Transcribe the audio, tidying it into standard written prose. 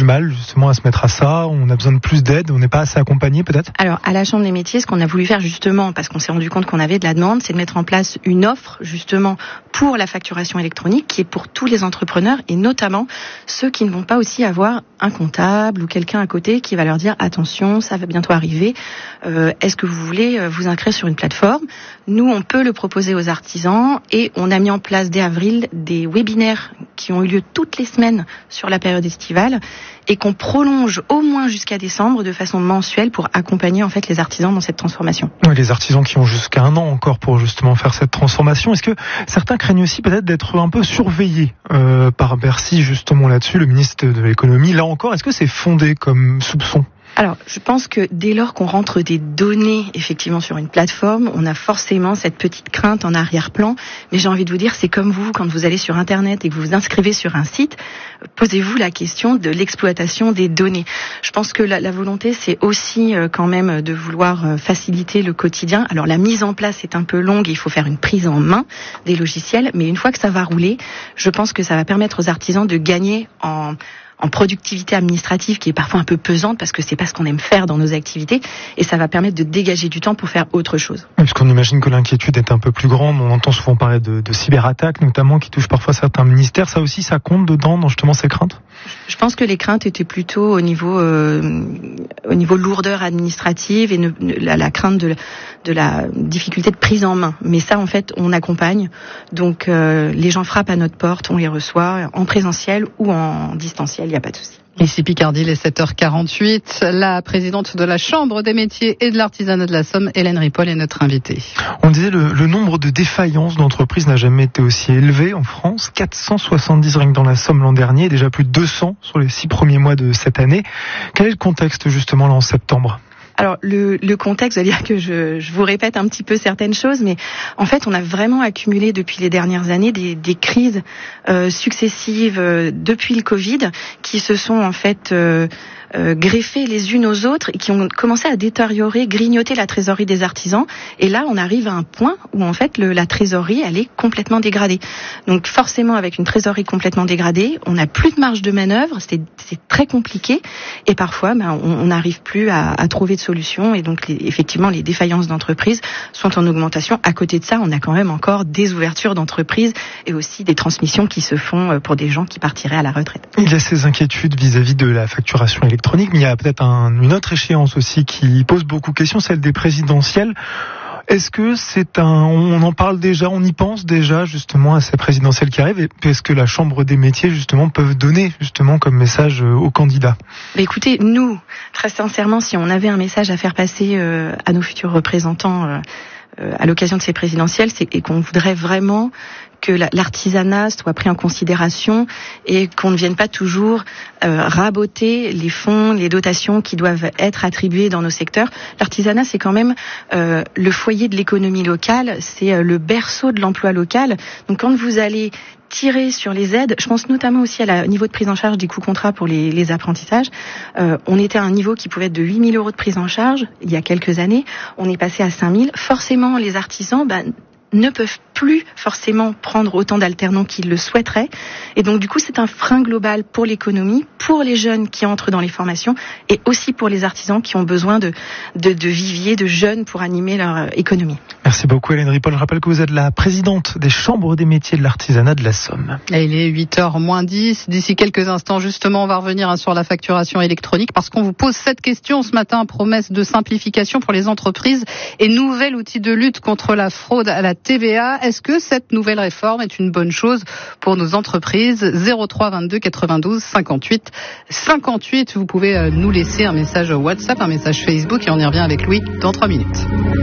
mal justement à se mettre à ça? On a besoin de plus d'aide, on n'est pas assez accompagné peut-être? Alors à la Chambre des métiers, ce qu'on a voulu faire justement, parce qu'on s'est rendu compte qu'on avait de la demande, c'est de mettre en place une offre justement pour la facturation électronique qui est pour tous les entrepreneurs et notamment ceux qui ne vont pas aussi avoir un comptable ou quelqu'un à côté qui va leur dire attention, ça va bientôt arriver, est-ce que vous voulez vous inscrire sur une plateforme? Nous, on peut le proposer aux artisans et on a mis en place dès avril des webinaires qui ont eu lieu toutes les semaines sur la période estivale et qu'on prolonge au moins jusqu'à décembre de façon mensuelle pour accompagner en fait les artisans dans cette transformation. Oui, les artisans qui ont jusqu'à 1 an encore pour justement faire cette transformation. Est-ce que certains craignent aussi peut-être d'être un peu surveillés par Bercy justement là-dessus, le ministre de l'économie? Là encore, est-ce que c'est fondé comme soupçon? Alors, je pense que dès lors qu'on rentre des données effectivement sur une plateforme, on a forcément cette petite crainte en arrière-plan. Mais j'ai envie de vous dire, c'est comme vous, quand vous allez sur Internet et que vous vous inscrivez sur un site, posez-vous la question de l'exploitation des données. Je pense que la volonté, c'est aussi quand même de vouloir faciliter le quotidien. Alors, la mise en place est un peu longue, il faut faire une prise en main des logiciels. Mais une fois que ça va rouler, je pense que ça va permettre aux artisans de gagner en productivité administrative qui est parfois un peu pesante parce que c'est pas ce qu'on aime faire dans nos activités et ça va permettre de dégager du temps pour faire autre chose. Parce qu'on imagine que l'inquiétude est un peu plus grande, on entend souvent parler de cyberattaques notamment qui touchent parfois certains ministères, ça aussi ça compte dedans dans justement ces craintes? Je pense que les craintes étaient plutôt au niveau lourdeur administrative et la crainte de la difficulté de prise en main. Mais ça en fait on accompagne, donc les gens frappent à notre porte, on les reçoit en présentiel ou en distanciel. Il n'y a pas de souci. Ici Picardie, les 7h48. La présidente de la Chambre des métiers et de l'artisanat de la Somme, Hélène Ripoll, est notre invitée. On disait le nombre de défaillances d'entreprises n'a jamais été aussi élevé en France. 470 rien que dans la Somme l'an dernier, déjà plus de 200 sur les 6 premiers mois de cette année. Quel est le contexte justement là en septembre ? Alors le contexte, je veux dire que je vous répète un petit peu certaines choses, mais en fait on a vraiment accumulé depuis les dernières années des crises successives depuis le Covid qui se sont en fait greffées les unes aux autres et qui ont commencé à détériorer, grignoter la trésorerie des artisans. Et là, on arrive à un point où en fait la trésorerie, elle est complètement dégradée. Donc forcément, avec une trésorerie complètement dégradée, on n'a plus de marge de manœuvre, c'est très compliqué. Et parfois, on n'arrive plus à trouver de solution. Et donc, effectivement, les défaillances d'entreprises sont en augmentation. À côté de ça, on a quand même encore des ouvertures d'entreprises et aussi des transmissions qui se font pour des gens qui partiraient à la retraite. Il y a ces inquiétudes vis-à-vis de la facturation électronique, mais il y a peut-être une autre échéance aussi qui pose beaucoup de questions, celle des présidentielles. Est-ce que on en parle déjà, on y pense déjà justement à ces présidentielles qui arrivent, et est-ce que la Chambre des métiers justement peuvent donner justement comme message aux candidats? Écoutez, nous, très sincèrement, si on avait un message à faire passer à nos futurs représentants à l'occasion de ces présidentielles, c'est qu'on voudrait vraiment que l'artisanat soit pris en considération et qu'on ne vienne pas toujours raboter les fonds, les dotations qui doivent être attribuées dans nos secteurs. L'artisanat, c'est quand même le foyer de l'économie locale, c'est le berceau de l'emploi local. Donc quand vous allez tirer sur les aides, je pense notamment aussi au niveau de prise en charge des coûts contrats pour les apprentissages. On était à un niveau qui pouvait être de 8 000 € de prise en charge il y a quelques années. On est passé à 5 000. Forcément, les artisans ne peuvent plus forcément prendre autant d'alternants qu'ils le souhaiteraient. Et donc, du coup, c'est un frein global pour l'économie, pour les jeunes qui entrent dans les formations et aussi pour les artisans qui ont besoin de viviers, de jeunes pour animer leur économie. Merci beaucoup Hélène Ripoll. Je rappelle que vous êtes la présidente des chambres des métiers de l'artisanat de la Somme. Et il est 8h moins 10. D'ici quelques instants, justement, on va revenir sur la facturation électronique parce qu'on vous pose cette question ce matin, promesse de simplification pour les entreprises et nouvel outil de lutte contre la fraude à la TVA. Est-ce que cette nouvelle réforme est une bonne chose pour nos entreprises? 03 22 92 58 58. Vous pouvez nous laisser un message WhatsApp, un message Facebook et on y revient avec Louis dans 3 minutes.